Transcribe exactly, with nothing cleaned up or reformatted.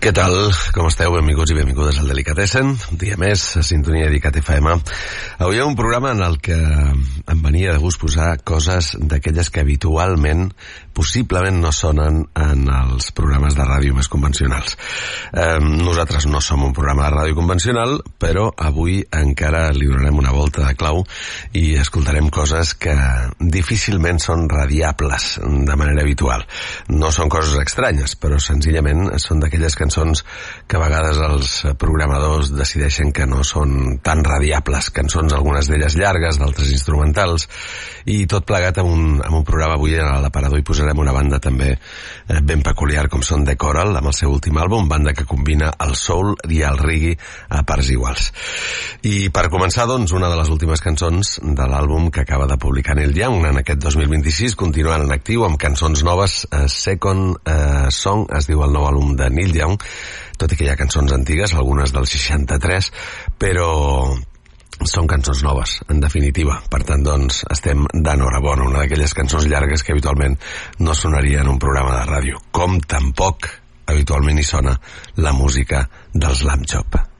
Què tal? Com esteu? Benvinguts i benvingudes al Delicatessen. Un dia més, a Sintonia d'Icat F M. Avui hi ha un programa en el que em venia de gust posar coses d'aquelles que habitualment, possiblement no sonen en els programes de ràdio més convencionals. Eh, nosaltres no som un programa de ràdio convencional, però avui encara li donarem una volta de clau i escoltarem coses que difícilment són radiables de manera habitual. No són coses estranyes, però senzillament són d'aquelles cançons que a vegades els programadors decideixen que no són tan radiables, cançons algunes d'elles llargues, d'altres instrumentals, i tot plegat amb un, amb un programa. Avui a l'aparador hi posarem una banda també ben peculiar com són The Coral, amb el seu últim àlbum, banda que combina el soul i el reggae a parts iguals. I per començar, doncs, una de les últimes cançons de l'àlbum que acaba de publicar Neil Young en aquest dos mil vint-i-sis, continuant en actiu amb cançons noves. Second Song es diu el nou àlbum de Neil Young, tot i que hi ha cançons antigues, algunes del seixanta-tres, però són cançons noves, en definitiva. Per tant, doncs, estem d'enhorabona, una d'aquelles cançons llargues que habitualment no sonaria en un programa de ràdio, com tampoc habitualment hi sona la música dels Lamb Chop.